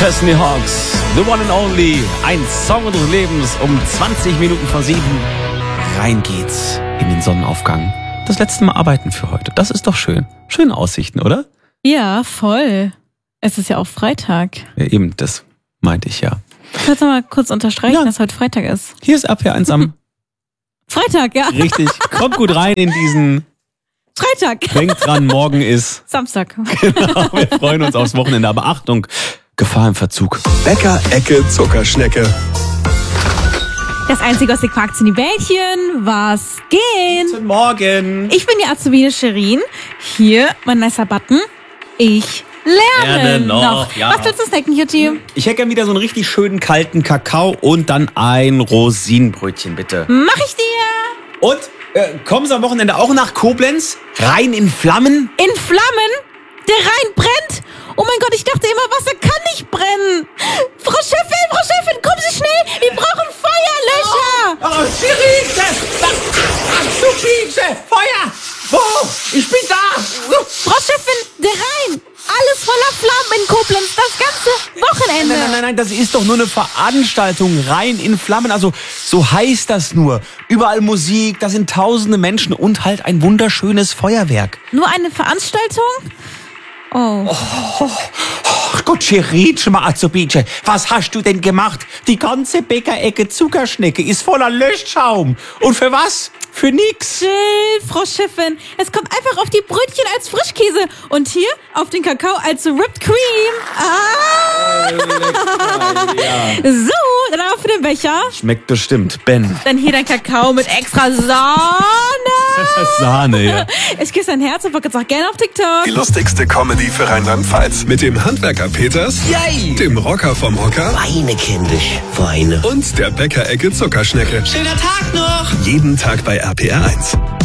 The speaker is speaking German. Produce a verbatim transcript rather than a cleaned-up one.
Chesney Hawks, The One and Only, ein Song unseres Lebens um zwanzig Minuten vor sieben. Rein geht's in den Sonnenaufgang. Das letzte Mal arbeiten für heute. Das ist doch schön. Schöne Aussichten, oder? Ja, voll. Es ist ja auch Freitag. Ja, eben, das meinte ich ja. Kannst du mal kurz unterstreichen, Ja. dass heute Freitag ist? Hier ist A P eins am Freitag, ja. richtig. Kommt gut rein in diesen. Freitag. Denkt dran, morgen ist. Samstag. Genau, wir freuen uns aufs Wochenende. Aber Achtung, Gefahr im Verzug. Bäcker Ecke Zuckerschnecke. Das einzige, was ihr quakt, sind die Bällchen. Was geht? Guten Morgen. Ich bin die Azubine Shirin. Hier mein nicer Button. Ich lerne, Lerne noch, noch. ja. Was willst du snacken, Jutti? Ich hätte gerne wieder so einen richtig schönen kalten Kakao und dann ein Rosinenbrötchen, bitte. Mach ich dir. Und äh, kommen Sie am Wochenende auch nach Koblenz? Rein in Flammen? In Flammen? Der Rhein brennt? Oh mein Gott, ich dachte immer, Wasser kann nicht brennen. Frau Chefin, Frau Chefin, kommen Sie schnell. Wir brauchen Feuerlöscher. Oh, Shirin! Azubine! Feuer! Wo? Ich bin da! Frau Chefin, der Rhein. Alles voller Flammen in Koblenz. Das ganze Wochenende. Nein, nein, nein, nein, das ist doch nur eine Veranstaltung. Rein in Flammen. Also, so heißt das nur. Überall Musik, da sind tausende Menschen und halt ein wunderschönes Feuerwerk. Nur eine Veranstaltung? Oh. Oh Gott, Shirin, Azubine, was hast du denn gemacht? Die ganze Bäckerecke Zuckerschnecke ist voller Löschschaum. Und für was? Für nix. Chill, Frau Chefin. Es kommt einfach auf die Brötchen als Frischkäse und hier auf den Kakao als Whipped Cream. Ah! Ja. So, dann auf für den Becher. Schmeckt bestimmt, Ben. Dann hier dein Kakao mit extra Sahne. Sahne, ja. Ich küsse dein Herz und folge jetzt auch gerne auf TikTok. Die lustigste Comedy für Rheinland-Pfalz. Mit dem Handwerker Peters, Yay! dem Rocker vom Hocker Weine, kindisch, Weine. und der Bäcker Ecke Zuckerschnecke. Schöner Tag noch! Jeden Tag bei R P R eins.